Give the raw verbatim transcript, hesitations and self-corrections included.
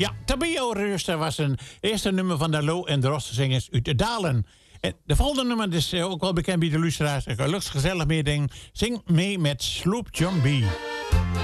Ja, Tabio Ruster was een eerste nummer van de Lo en Drosten uit de Dalen. En de volgende nummer is ook wel bekend bij de luisteraars. Geluksgezellig meer ding. Zing mee met Sloop John B.